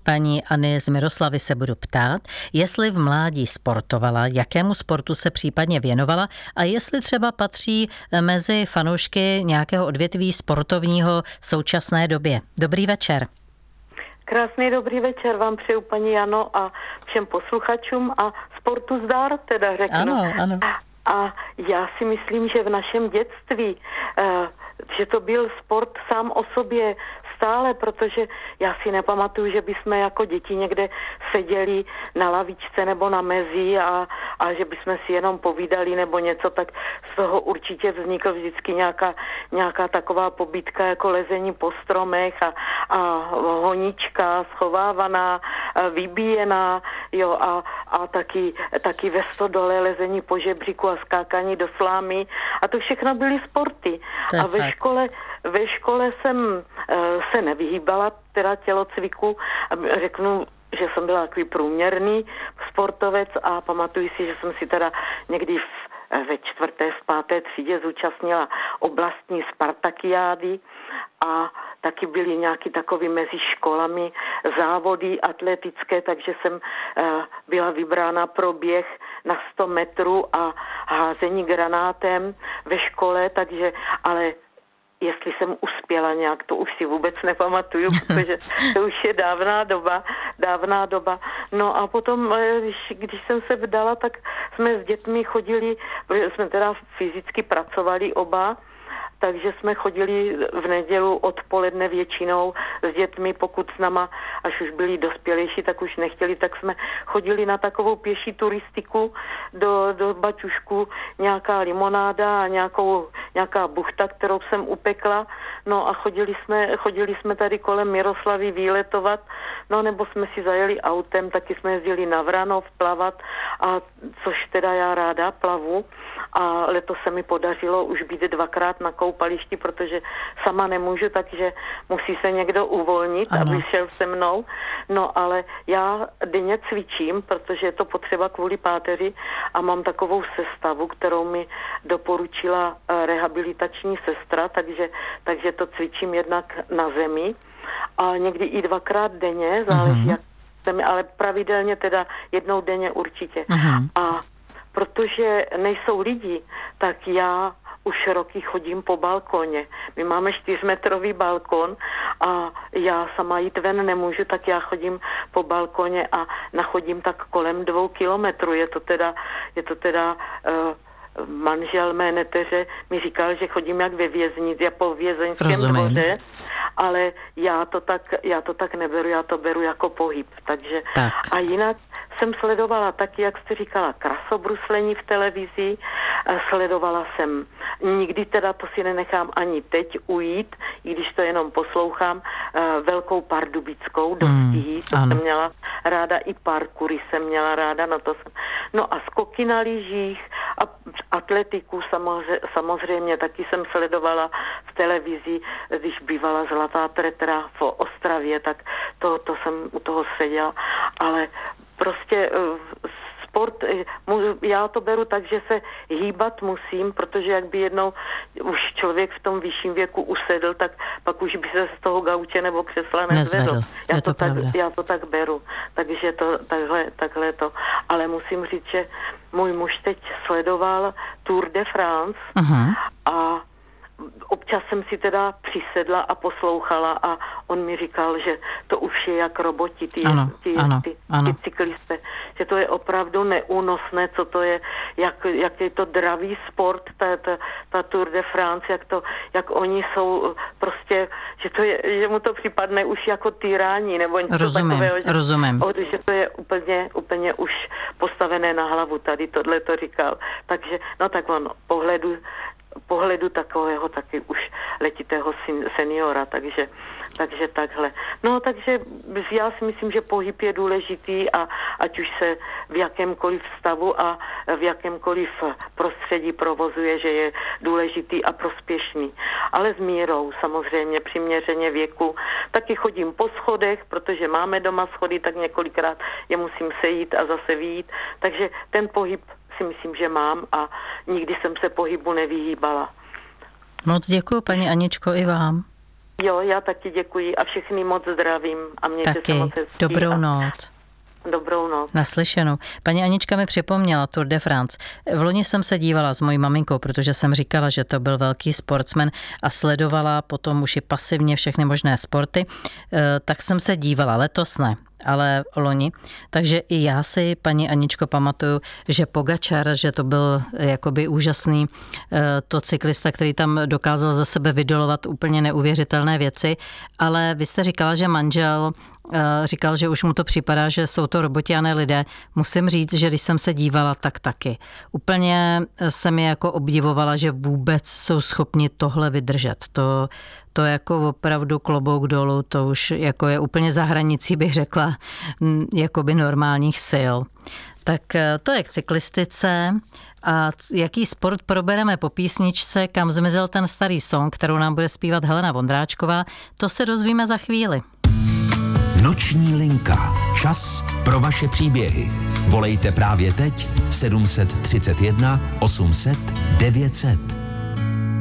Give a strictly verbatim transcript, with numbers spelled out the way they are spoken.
Paní Anny z Miroslavy se budu ptát, jestli v mládí sportovala, jakému sportu se případně věnovala a jestli třeba patří mezi fanoušky nějakého odvětví sportovního v současné době. Dobrý večer. Krásný dobrý večer vám přeju, paní Jano, a všem posluchačům a sportu zdar, teda řeknu. Ano, ano. A já si myslím, že v našem dětství, že to byl sport sám o sobě stále, protože já si nepamatuju, že bychom jako děti někde seděli na lavičce nebo na mezi a, a že bychom si jenom povídali nebo něco, tak z toho určitě vznikl vždycky nějaká, nějaká taková pobídka jako lezení po stromech a, a honička schovávaná, vybíjená, jo, a, a taky, taky ve stodole lezení po žebříku a skákání do slámy a to všechno byly sporty. A ve škole, ve škole jsem uh, se nevyhýbala teda tělocviku a řeknu, že jsem byla takový průměrný sportovec a pamatuju si, že jsem si teda někdy v, ve čtvrté, v páté třídě zúčastnila oblastní spartakiády a taky byly nějaký takový mezi školami závody atletické, takže jsem uh, byla vybrána pro běh na sto metrů a házení granátem ve škole, takže ale jestli jsem uspěla nějak, to už si vůbec nepamatuju, protože to už je dávná doba, dávná doba. No a potom, když, když jsem se vdala, tak jsme s dětmi chodili, jsme teda fyzicky pracovali oba, takže jsme chodili v nedělu odpoledne většinou s dětmi, pokud s náma, až už byli dospělejší, tak už nechtěli, tak jsme chodili na takovou pěší turistiku do, do Baťušku, nějaká limonáda a nějakou, nějaká buchta, kterou jsem upekla, no a chodili jsme, chodili jsme tady kolem Miroslavy výletovat, no nebo jsme si zajeli autem, taky jsme jezdili na Vranov plavat, a což teda já ráda plavu a letos se mi podařilo už být dvakrát na koupališti, protože sama nemůžu, takže musí se někdo uvolnit, ano, aby šel se mnou. No ale já denně cvičím, protože je to potřeba kvůli páteři a mám takovou sestavu, kterou mi doporučila rehabilitační sestra, takže, takže to cvičím jednak na zemi a někdy i dvakrát denně, záleží, uh-huh. jak zemi, ale pravidelně teda jednou denně určitě. Uh-huh. A protože nejsou lidi, tak já už roky chodím po balkoně. My máme čtyřmetrový balkon a já sama jít ven nemůžu, tak já chodím po balkoně a nachodím tak kolem dvou kilometrů. Je to teda, je to teda uh, manžel mé neteře mi říkal, že chodím jak ve věznici, po vězeňském dvoře, ale já to tak, já to tak neberu, já to beru jako pohyb. Takže tak. A jinak jsem sledovala taky, jak jste říkala, krasobruslení v televizi, sledovala jsem, nikdy teda to si nenechám ani teď ujít, i když to jenom poslouchám, Velkou Pardubickou do Stihy, to ano. jsem měla ráda, i parkury jsem měla ráda, no to jsem, no a skoky na lyžích a atletiku samozřejmě, samozřejmě taky jsem sledovala v televizi, když bývala Zlatá tretra v Ostravě, tak to, to jsem u toho seděla, ale prostě sport, já to beru tak, že se hýbat musím, protože jak by jednou už člověk v tom vyšším věku usedl, tak pak už by se z toho gauče nebo křesla nezvedl. Já to, tak, já to tak beru, takže to takhle, takhle to. Ale musím říct, že můj muž teď sledoval Tour de France uh-huh. a občas jsem si teda přisedla a poslouchala a on mi říkal, že to už je jak roboti, ty, ano, ty, ano, ty, ano. ty cyklisté, že to je opravdu neúnosné, co to je, jak, jak je to dravý sport, ta, ta, ta Tour de France, jak, to, jak oni jsou prostě, že, to je, že mu to připadne už jako tyrání, nebo něco rozumím, takového, že, rozumím. že to je úplně, úplně už postavené na hlavu, tady tohle to říkal. Takže, no tak on pohledu pohledu takového taky už letitého seniora, takže, takže takhle. No, takže já si myslím, že pohyb je důležitý a ať už se v jakémkoliv stavu a v jakémkoliv prostředí provozuje, že je důležitý a prospěšný. Ale s mírou, samozřejmě, přiměřeně věku. Taky chodím po schodech, protože máme doma schody, tak několikrát je musím sejít a zase vyjít. Takže ten pohyb si myslím, že mám a nikdy jsem se pohybu nevyhýbala. Moc děkuji, paní Aničko, i vám. Jo, já taky děkuji a všechny moc zdravím. A mějte taky. se moc hezky. Dobrou a... noc. Dobrou noc. Naslyšenou. Paní Anička mi připomněla Tour de France. V loni jsem se dívala s mojí maminkou, protože jsem říkala, že to byl velký sportsman a sledovala potom už i pasivně všechny možné sporty. Tak jsem se dívala, letos ne, ale loni. Takže i já si, paní Aničko, pamatuju, že Pogačar, že to byl jakoby úžasný to cyklista, který tam dokázal za sebe vydolovat úplně neuvěřitelné věci, ale vy jste říkala, že manžel říkal, že už mu to připadá, že jsou to roboti a ne lidé. Musím říct, že když jsem se dívala, tak taky. Úplně jsem je jako obdivovala, že vůbec jsou schopni tohle vydržet. To, to jako opravdu klobouk dolů, to už jako je úplně za hranicí, bych řekla, jakoby normálních sil. Tak to je k cyklistice. A jaký sport probereme po písničce, kam zmizel ten starý song, kterou nám bude zpívat Helena Vondráčková, to se dozvíme za chvíli. Noční linka. Čas pro vaše příběhy. Volejte právě teď sedm set třicet jedna osm set devět set.